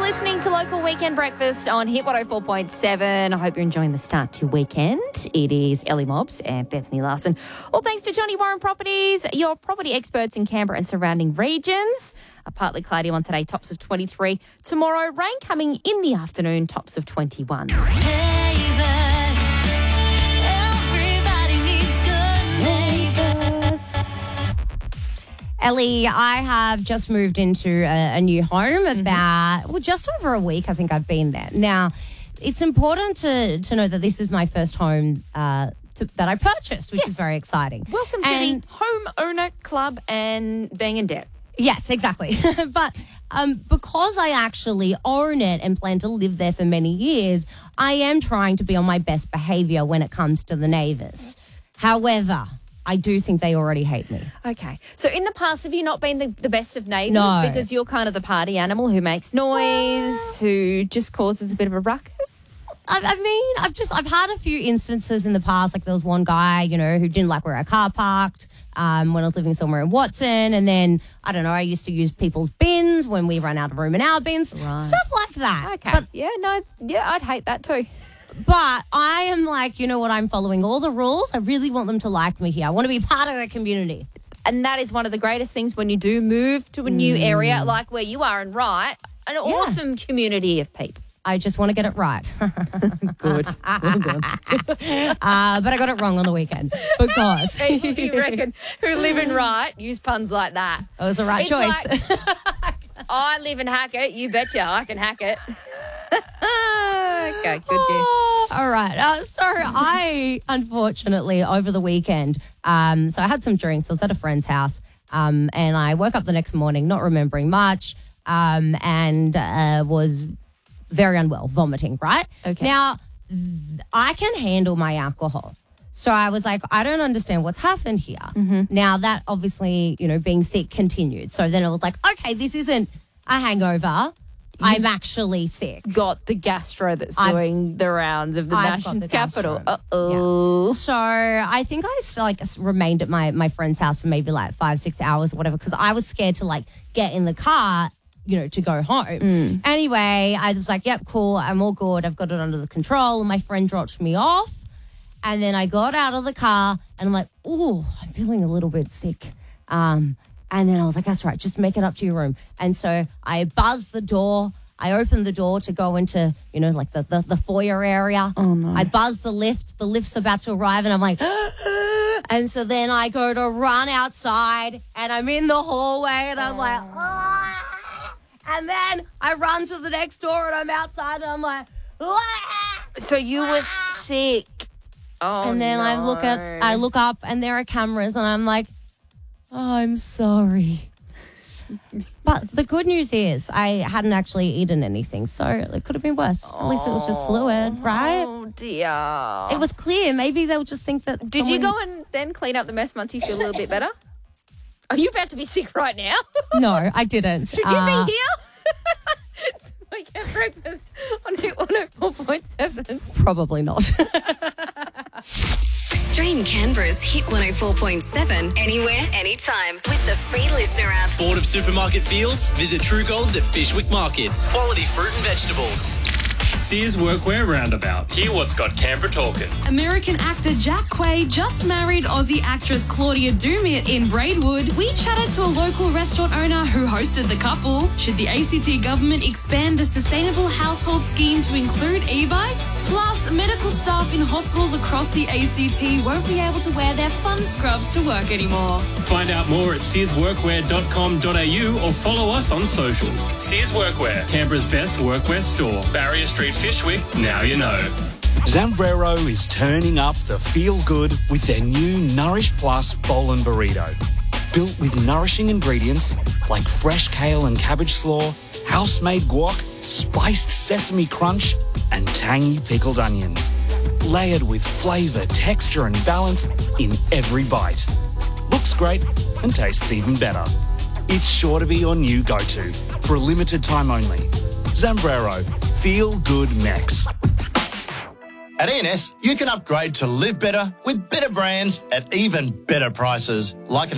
listening to Local Weekend Breakfast on Hit 104.7. I hope you're enjoying the start to your weekend. It is Ellie Mobbs and Bethany Larson. All thanks to Johnny Warren Properties, your property experts in Canberra and surrounding regions. A partly cloudy one today, tops of 23. Tomorrow, rain coming in the afternoon, tops of 21. Ellie, I have just moved into a new home just over a week. I think I've been there. Now, it's important to know that this is my first home that I purchased, which is very exciting. Welcome to the Home Owner Club and being in debt. Yes, exactly. But because I actually own it and plan to live there for many years, I am trying to be on my best behaviour when it comes to the neighbours. However, I do think they already hate me. Okay. So in the past, have you not been the best of neighbours? No. Because you're kind of the party animal who makes noise, who just causes a bit of a ruckus? I've had a few instances in the past. Like there was one guy, who didn't like where our car parked when I was living somewhere in Watson. And then, I don't know, I used to use people's bins when we ran out of room in our bins. Right. Stuff like that. Okay. But, I'd hate that too. But I am like, you know what, I'm following all the rules. I really want them to like me here. I want to be part of the community. And that is one of the greatest things when you do move to a new area like where you are and an awesome community of people. I just want to get it right. Good. Well done. But I got it wrong on the weekend because... People you reckon who live in right use puns like that. It was the right choice. Like, I live in Hackett. You betcha I can hack it. Okay, good deal. All right. So I, unfortunately, over the weekend, so I had some drinks. I was at a friend's house and I woke up the next morning not remembering much and was very unwell, vomiting, right? Okay. Now, I can handle my alcohol. So I was like, I don't understand what's happened here. Mm-hmm. Now, that obviously, being sick continued. So then it was like, okay, this isn't a hangover. I'm actually sick. Got the gastro that's doing the rounds of the nation's capital. Uh-oh. Yeah. So I think I remained at my friend's house for maybe 5-6 hours or whatever because I was scared to get in the car, to go home. Anyway, I was like, yep, cool. I'm all good. I've got it under the control. And my friend dropped me off. And then I got out of the car and I'm like, oh, I'm feeling a little bit sick. And then I was like, that's right, just make it up to your room. And so I buzzed the door. I opened the door to go into, the foyer area. Oh, no. I buzzed the lift. The lift's about to arrive and I'm like, and so then I go to run outside and I'm in the hallway and I'm like, ah. And then I run to the next door and I'm outside and I'm like, ah. So you were sick. Oh, and then no. I look up and there are cameras and I'm like, oh, I'm sorry. But the good news is I hadn't actually eaten anything, so it could have been worse. At least it was just fluid, right? Oh, dear. It was clear. Maybe they'll just think that Did you go and then clean up the mess once you feel a little bit better? Are you about to be sick right now? No, I didn't. Should you be here? It's Weekend Breakfast on Hit 104.7. Probably not. Stream Canberra's Hit 104.7 anywhere, anytime with the free Listener app. Bored of supermarket feels? Visit True Golds at Fishwick Markets. Quality fruit and vegetables. Sears Workwear Roundabout. Hear what's got Canberra talking. American actor Jack Quaid just married Aussie actress Claudia Doumit in Braidwood. We chatted to a local restaurant owner who hosted the couple. Should the ACT government expand the Sustainable Household Scheme to include e-bikes? Plus, medical staff in hospitals across the ACT won't be able to wear their fun scrubs to work anymore. Find out more at searsworkwear.com.au or follow us on socials. Sears Workwear, Canberra's best workwear store. Barrier Street, Fishwick, now you know. Zambrero is turning up the feel-good with their new Nourish Plus Bowl and Burrito. Built with nourishing ingredients like fresh kale and cabbage slaw, house-made guac, spiced sesame crunch, and tangy pickled onions. Layered with flavour, texture and balance in every bite. Looks great and tastes even better. It's sure to be your new go-to for a limited time only. Zambrero, feel good Mex. At ENS, you can upgrade to live better with better brands at even better prices, like an